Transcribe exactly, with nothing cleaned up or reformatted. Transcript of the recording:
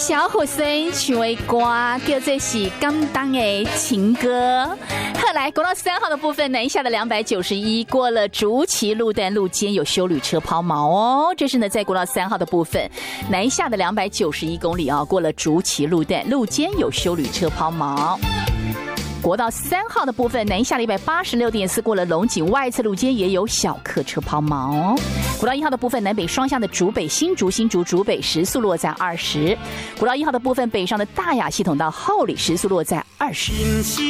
小虎孙唱的歌叫做是《感动的情歌》。后来国道三号的部分，南下的两百九十一过了竹崎路段，路肩有休旅车抛锚哦。这是呢在国道三号的部分，南下的两百九十一公里啊，过了竹崎路段，路肩有休旅车抛锚。国道三号的部分，南下了一百八十六点四，过了龙井外侧路肩也有小客车抛锚。国道一号的部分，南北双向的竹北、新竹、新竹、竹北时速落在二十。国道一号的部分，北上的大雅系统到后里时速落在二十。